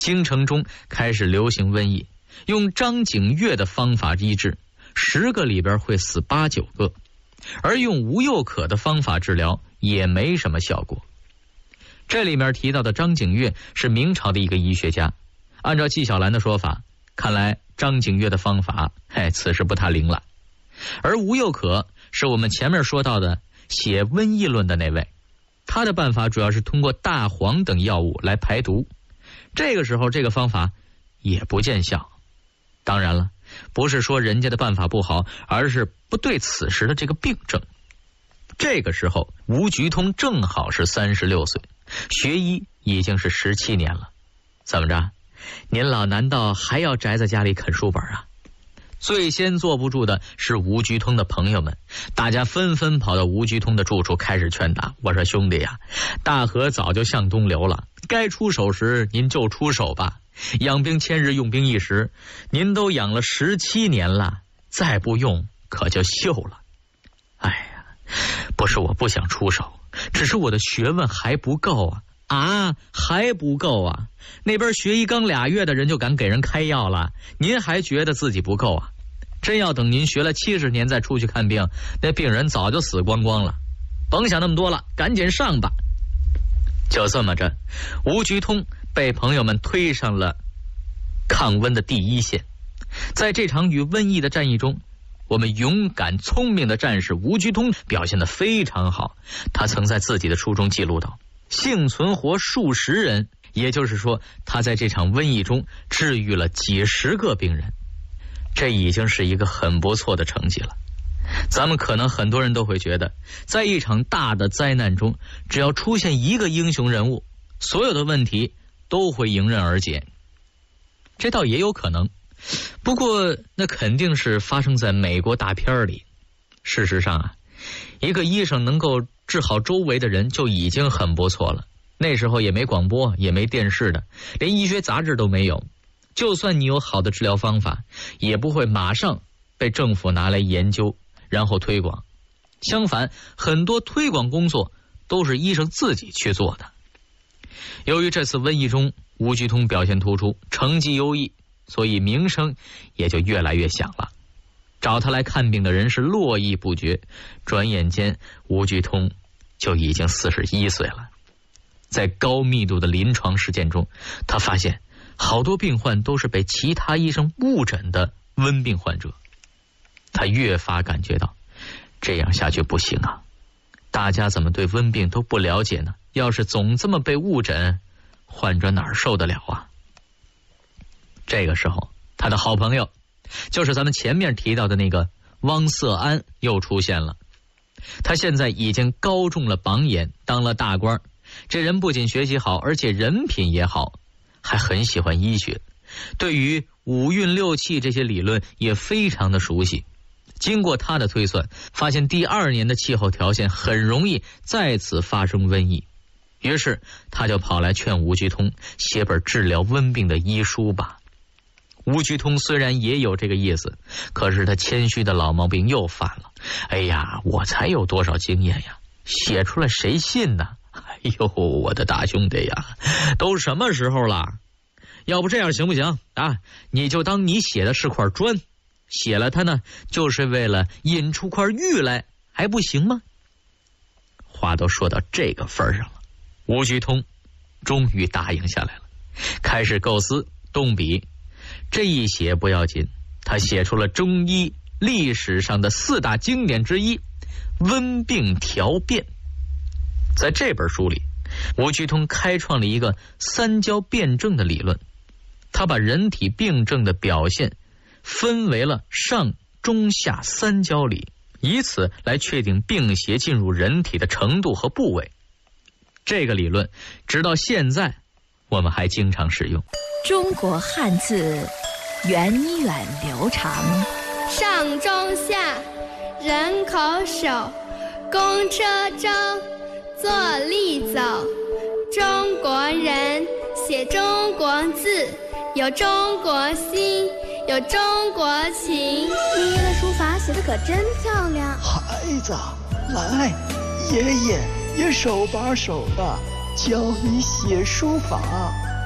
京城中开始流行瘟疫，用张景岳的方法医治，10个里边会死8、9个，而用吴又可的方法治疗也没什么效果。这里面提到的张景岳是明朝的一个医学家，按照纪晓岚的说法，看来张景岳的方法此时不太灵了。而吴又可是我们前面说到的写《瘟疫论》的那位，他的办法主要是通过大黄等药物来排毒，这个时候这个方法也不见效。当然了，不是说人家的办法不好，而是不对此时的这个病症。这个时候吴菊通正好是36岁，学医已经是17年了。怎么着，您老难道还要宅在家里啃书本啊？最先坐不住的是吴菊通的朋友们，大家纷纷跑到吴菊通的住处开始劝打。我说兄弟呀，大河早就向东流了，该出手时您就出手吧，养兵千日，用兵一时，您都养了17年了，再不用可就锈了。哎呀，不是我不想出手，只是我的学问还不够啊，还不够啊！那边学医刚2月的人就敢给人开药了，您还觉得自己不够啊？真要等您学了70年再出去看病，那病人早就死光光了。甭想那么多了，赶紧上吧！就这么着，吴菊通被朋友们推上了抗瘟的第一线。在这场与瘟疫的战役中，我们勇敢聪明的战士吴菊通表现得非常好。他曾在自己的书中记录到，幸存活数十人，也就是说他在这场瘟疫中治愈了几十个病人，这已经是一个很不错的成绩了。咱们可能很多人都会觉得，在一场大的灾难中，只要出现一个英雄人物，所有的问题都会迎刃而解。这倒也有可能，不过那肯定是发生在美国大片里。事实上一个医生能够治好周围的人就已经很不错了。那时候也没广播，也没电视的，连医学杂志都没有。就算你有好的治疗方法，也不会马上被政府拿来研究然后推广。相反，很多推广工作都是医生自己去做的。由于这次瘟疫中吴菊通表现突出，成绩优异，所以名声也就越来越响了。找他来看病的人是络绎不绝，转眼间吴菊通就已经41岁了。在高密度的临床实践中，他发现好多病患都是被其他医生误诊的瘟病患者。他越发感觉到这样下去不行啊，大家怎么对瘟病都不了解呢？要是总这么被误诊，患者哪儿受得了啊？这个时候他的好朋友就是咱们前面提到的那个汪瑟安又出现了。他现在已经高中了榜眼，当了大官，这人不仅学习好，而且人品也好，还很喜欢医学，对于五运六气这些理论也非常的熟悉。经过他的推算，发现第2年的气候条件很容易再次发生瘟疫，于是他就跑来劝吴菊通写本治疗瘟病的医书吧。吴菊通虽然也有这个意思，可是他谦虚的老毛病又犯了。哎呀，我才有多少经验呀，写出来谁信呢？哎呦，我的大兄弟呀，都什么时候了？要不这样行不行啊？你就当你写的是块砖，写了它呢，就是为了引出块玉来，还不行吗？话都说到这个份上了，吴菊通终于答应下来了，开始构思动笔。这一写不要紧，他写出了中医历史上的4大经典之一《温病调变》。在这本书里，吴菊通开创了一个3焦辩证的理论。他把人体病症的表现分为了上中下3焦里，以此来确定病邪进入人体的程度和部位。这个理论直到现在我们还经常使用。 中国汉字源远流长， 上中下，人口手，公车舟，坐立走。中国人写中国字，有中国心，有中国情。 爷爷的书法写得可真漂亮。 孩子，来，爷爷也手把手的教你写书法，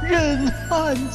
任汉